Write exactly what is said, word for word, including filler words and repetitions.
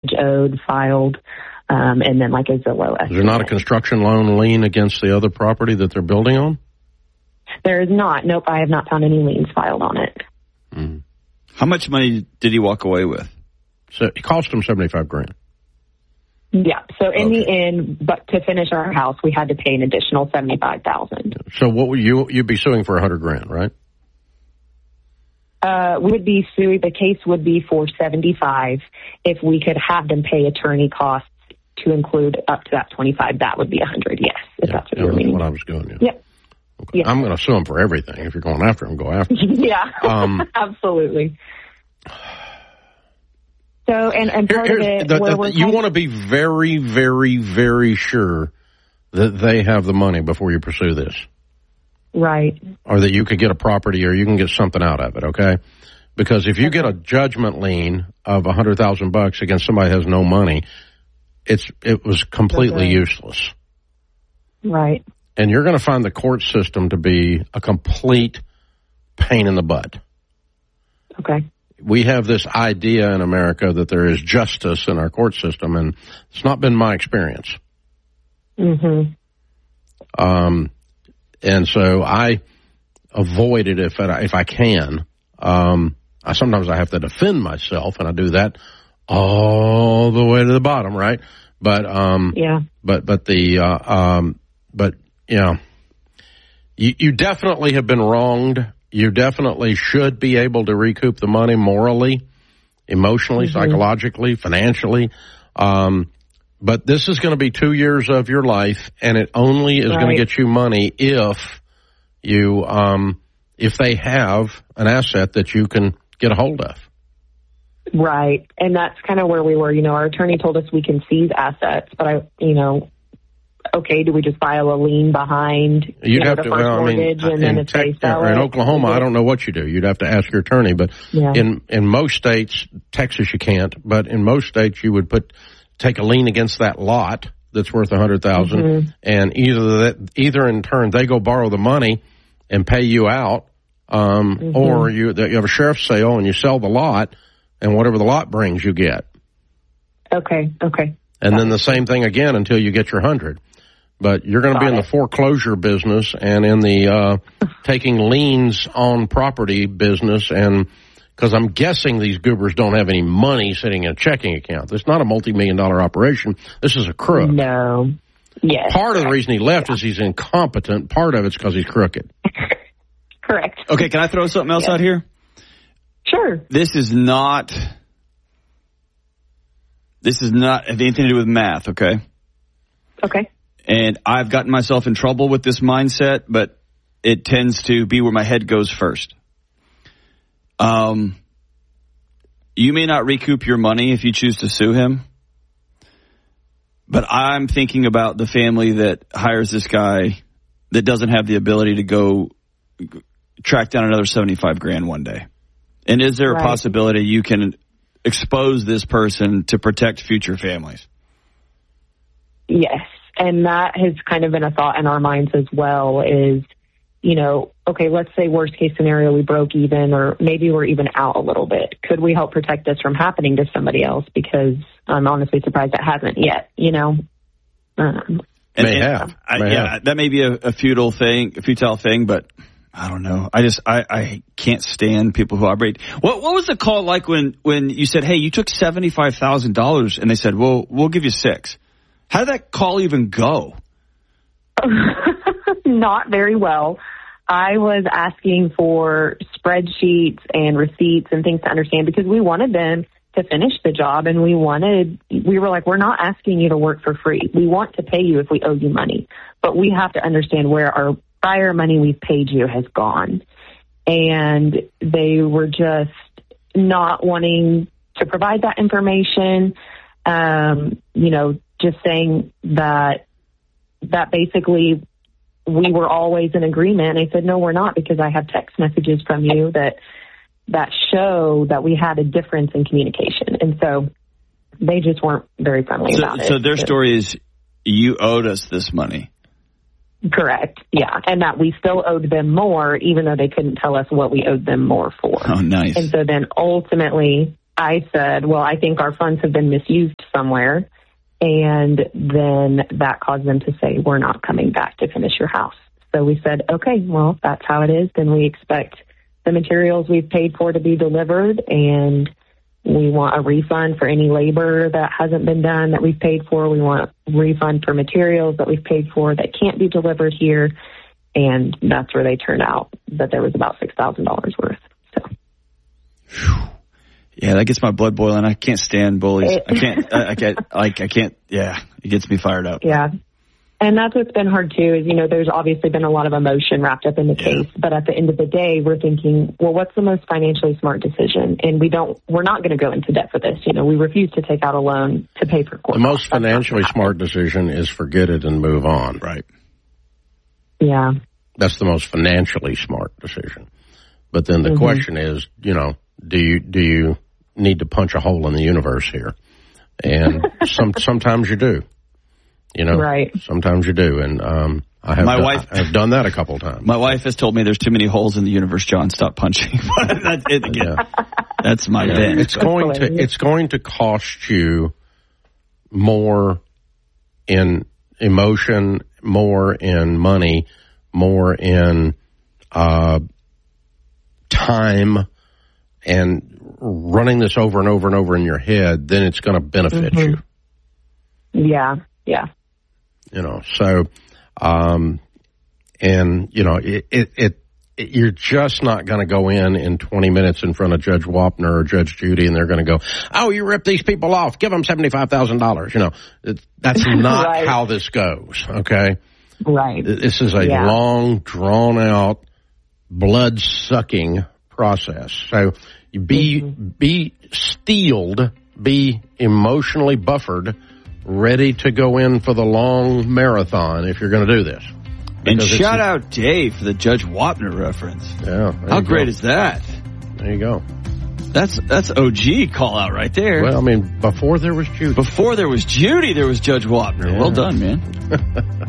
owed, filed, um, and then like a Zillow estimate. Is there not a construction loan lien against the other property that they're building on? There is not. Nope, I have not found any liens filed on it. Mm. How much money did he walk away with? So it cost him seventy-five grand. Yeah. So in Okay. the end, but to finish our house, we had to pay an additional seventy-five thousand. So what would you you'd be suing for a hundred grand, right? Uh, we would be suing. The case would be for seventy-five. If we could have them pay attorney costs to include up to that twenty-five, that would be a hundred. Yes, if Yeah, that's what yeah, you're that's meaning. what I was doing. Yeah. Yep. Okay. Yeah. I'm going to sue him for everything. If you're going after him, go after him. Yeah. Um, Absolutely. So, and, and part Here- of here's it, the- where the- we're you kind want to be very, very, very sure that they have the money before you pursue this, right. or that you could get a property or you can get something out of it. Okay, because if you get a judgment lien of a hundred thousand bucks against somebody who has no money, it's it was completely Okay. useless, Right. and you're going to find the court system to be a complete pain in the butt. Okay. We have this idea in America that there is justice in our court system, and it's not been my experience. Mm-hmm. Um, and so I avoid it if I, if I can. Um, I sometimes I have to defend myself, and I do that all the way to the bottom, right? But um, Yeah. but but the uh, um, but you know, you, you definitely have been wronged. You definitely should be able to recoup the money morally, emotionally, Mm-hmm. psychologically, financially. Um, but this is going to be two years of your life, and it only is Right. going to get you money if you um, if they have an asset that you can get a hold of. Right. And that's kind of where we were. You know, our attorney told us we can seize assets, but I, you know, okay, do we just file a lien behind You'd you know, have the to. first Well, I mean, mortgage, and then in, if they Tex- sell or in it, Oklahoma, is I it- don't know what you do. You'd have to ask your attorney. But Yeah. in in most states, Texas, you can't. But in most states, you would put take a lien against that lot that's worth a hundred thousand, Mm-hmm. and either that either in turn they go borrow the money and pay you out, um, Mm-hmm. or you you have a sheriff's sale and you sell the lot, and whatever the lot brings, you get. Okay. Okay. And then the same thing again until you get your hundred. But you're going to be Got in it. the foreclosure business and in the uh, taking liens on property business, and because I'm guessing these goobers don't have any money sitting in a checking account. It's not a multi-million dollar operation. This is a crook. No. Yes. Part of the reason he left is he's incompetent. Part of it's because he's crooked. Correct. Okay, can I throw something else Yeah. out here? Sure. This is not, this is not have anything to do with math, okay? Okay. And I've gotten myself in trouble with this mindset, but it tends to be where my head goes first. Um, you may not recoup your money if you choose to sue him, but I'm thinking about the family that hires this guy that doesn't have the ability to go track down another seventy-five grand one day. And is there Right. a possibility you can expose this person to protect future families? Yes. And that has kind of been a thought in our minds as well is, you know, okay, let's say worst case scenario, we broke even, or maybe we're even out a little bit. Could we help protect this from happening to somebody else? Because I'm honestly surprised that hasn't yet, you know? Um, And- May and have. I, May yeah, have. that may be a, a futile thing, a futile thing, but I don't know. I just I, I can't stand people who operate. What what was the call like when, when you said, hey, you took seventy-five thousand dollars, and they said, well, we'll give you six. How did that call even go? not very well. I was asking for spreadsheets and receipts and things to understand because we wanted them to finish the job, and we wanted, we were like, we're not asking you to work for free. We want to pay you if we owe you money, but we have to understand where our prior money we've paid you has gone. And they were just not wanting to provide that information, um, you know, just saying that that basically we were always in agreement. And I said, no, we're not, because I have text messages from you that that show that we had a difference in communication. And so they just weren't very friendly So, about it. so their story is, you owed us this money. Correct. Yeah. And that we still owed them more, even though they couldn't tell us what we owed them more for. Oh, nice. And so then ultimately I said, well, I think our funds have been misused somewhere. And then that caused them to say, we're not coming back to finish your house. So we said, okay, well, if that's how it is, then we expect the materials we've paid for to be delivered, and we want a refund for any labor that hasn't been done that we've paid for. We want a refund for materials that we've paid for that can't be delivered here. And that's where they turned out that there was about six thousand dollars worth. So. Yeah, that gets my blood boiling. I can't stand bullies. It, I can't, I, I can't, like, I can't, yeah, it gets me fired up. Yeah. And that's what's been hard too, is, you know, there's obviously been a lot of emotion wrapped up in the yeah. case, but at the end of the day, we're thinking, well, what's the most financially smart decision? And we don't, we're not going to go into debt for this. You know, we refuse to take out a loan to pay for court. The most financially smart decision is forget it and move on. Right. Yeah. That's the most financially smart decision. But then the mm-hmm. question is, you know, do you, do you need to punch a hole in the universe here? And some, sometimes you do. You know, right. sometimes you do, and um, I have my done, wife, I've done that a couple of times. My wife has told me there's too many holes in the universe, John. Stop punching. That's it again. Yeah. That's my yeah. bent. It's going to it's going to cost you more in emotion, more in money, more in uh, time, and running this over and over and over in your head. Then it's going to benefit mm-hmm. you. Yeah. Yeah. You know, so, um, and, you know, it, it, it, it you're just not going to go in in twenty minutes in front of Judge Wapner or Judge Judy, and they're going to go, oh, you ripped these people off. Give them seventy-five thousand dollars. You know, it, that's not right. how this goes. Okay. Right. This is a yeah. long, drawn out, blood sucking process. So you be, mm-hmm. be steeled, be emotionally buffered, ready to go in for the long marathon if you're going to do this. And shout out Dave for the Judge Wapner reference. Yeah. How great is that? There you go. That's that's O G call out right there. Well, I mean, before there was Judy. Before there was Judy, there was Judge Wapner. Yeah. Well done, man.